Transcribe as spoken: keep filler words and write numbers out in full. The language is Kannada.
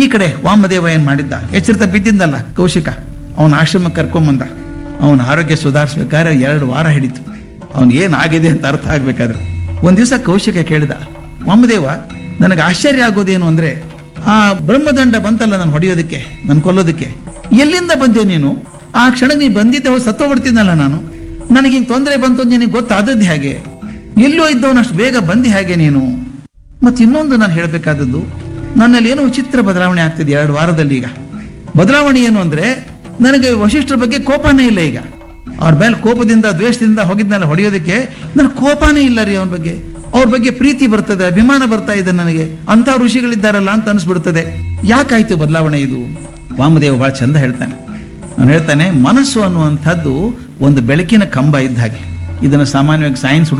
ಕಡೆ ವಾಮದೇವ ಏನ್ ಮಾಡಿದ್ದ, ಎಚ್ಚರಿತ ಬಿದ್ದಿದ್ದಲ್ಲ ಕೌಶಿಕ, ಅವನ ಆಶ್ರಮಕ್ಕೆ ಕರ್ಕೊಂಬಂದ. ಅವನ ಆರೋಗ್ಯ ಸುಧಾರಿಸ್ಬೇಕಾದ್ರೆ ಎರಡು ವಾರ ಹಿಡಿತು. ಅವನ್ ಏನಾಗಿದೆ ಅಂತ ಅರ್ಥ ಆಗ್ಬೇಕಾದ್ರೆ ಒಂದ್ ದಿವಸ ಕೌಶಿಕ ಕೇಳಿದ, ವಾಮದೇವ, ನನಗೆ ಆಶ್ಚರ್ಯ ಆಗೋದೇನು ಅಂದ್ರೆ, ಆ ಬ್ರಹ್ಮದಂಡ ಬಂತಲ್ಲ ನಾನು ಹೊಡೆಯೋದಕ್ಕೆ, ನನ್ ಕೊಲ್ಲೋದಕ್ಕೆ, ಎಲ್ಲಿಂದ ಬಂದೆ ನೀನು? ಆ ಕ್ಷಣ ನೀ ಬಂದಿದ್ದೆ ಹೋಗಿ ಸತ್ತೋಗ್ಬಿಡ್ತೀನಲ್ಲ ನಾನು. ನನಗೆ ಹಿಂಗ್ ತೊಂದರೆ ಬಂತು ಅಂತ ನಿನಗೆ ಗೊತ್ತಾದದ್ದು ಹೇಗೆ? ಎಲ್ಲೋ ಇದ್ದವನಷ್ಟು ಬೇಗ ಬಂದಿ ಹೇಗೆ ನೀನು? ಮತ್ತೆ ಇನ್ನೊಂದು ನಾನು ಹೇಳ್ಬೇಕಾದದ್ದು, ನನ್ನಲ್ಲಿ ಏನೋ ವಿಚಿತ್ರ ಬದಲಾವಣೆ ಆಗ್ತಿದೆ ಎರಡು ವಾರದಲ್ಲಿ. ಈಗ ಬದಲಾವಣೆ ಏನು ಅಂದ್ರೆ, ನನಗೆ ವಶಿಷ್ಠರ ಬಗ್ಗೆ ಕೋಪನೇ ಇಲ್ಲ. ಈಗ ಅವ್ರ ಮೇಲೆ ಕೋಪದಿಂದ ದ್ವೇಷದಿಂದ ಹೋಗಿದ್ನಲ್ಲ ಹೊಡೆಯೋದಕ್ಕೆ, ನನಗೆ ಕೋಪನೇ ಇಲ್ಲ ರೀ ಅವನ ಬಗ್ಗೆ. ಅವ್ರ ಬಗ್ಗೆ ಪ್ರೀತಿ ಬರ್ತದೆ, ಅಭಿಮಾನ ಬರ್ತಾ ಇದೆ ನನಗೆ. ಅಂತ ಋಷಿಗಳಿದ್ದಾರಲ್ಲ ಅಂತ ಅನಿಸ್ಬಿಡ್ತದೆ. ಯಾಕಾಯ್ತು ಬದಲಾವಣೆ ಇದು? ವಾಮದೇವ ಬಹಳ ಚಂದ ಹೇಳ್ತಾನೆ. ನಾನು ಹೇಳ್ತಾನೆ, ಮನಸ್ಸು ಅನ್ನುವಂಥದ್ದು ಒಂದು ಬೆಳಕಿನ ಕಂಬ ಇದ್ದ ಹಾಗೆ. ಇದನ್ನು ಸಾಮಾನ್ಯವಾಗಿ ಸೈನ್ಸ್